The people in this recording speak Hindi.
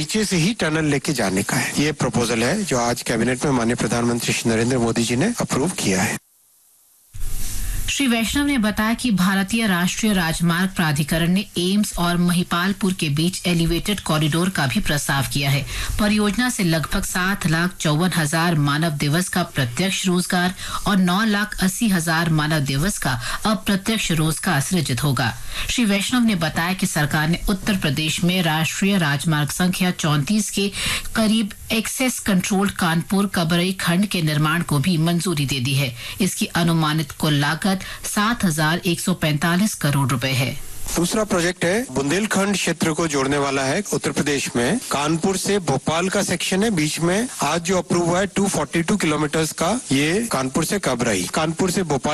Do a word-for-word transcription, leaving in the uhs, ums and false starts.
नीचे से ही टनल लेके जाने का है। ये प्रपोजल है जो आज कैबिनेट में माननीय प्रधानमंत्री श्री नरेंद्र मोदी जी ने अप्रूव किया है। श्री वैष्णव ने बताया कि भारतीय राष्ट्रीय राजमार्ग प्राधिकरण ने एम्स और महिपालपुर के बीच एलिवेटेड कॉरिडोर का भी प्रस्ताव किया है। परियोजना से लगभग सात लाख चौवन हजार मानव दिवस का प्रत्यक्ष रोजगार और नौ लाख अस्सी हजार मानव दिवस का अप्रत्यक्ष रोजगार सृजित होगा। श्री वैष्णव ने बताया कि सरकार ने उत्तर प्रदेश में राष्ट्रीय राजमार्ग संख्या चौंतीस के करीब एक्सेस कंट्रोल्ड कानपुर कबरई खंड के निर्माण को भी मंजूरी दे दी है। इसकी अनुमानित कुल लागत सात हजार एक सौ पैंतालीस करोड़ रुपए है। दूसरा प्रोजेक्ट है बुंदेलखंड क्षेत्र को जोड़ने वाला है। उत्तर प्रदेश में कानपुर से भोपाल का सेक्शन है, बीच में आज जो अप्रूव हुआ है दो सौ बयालीस किलोमीटर का, ये कानपुर से कबरई, कानपुर से भोपाल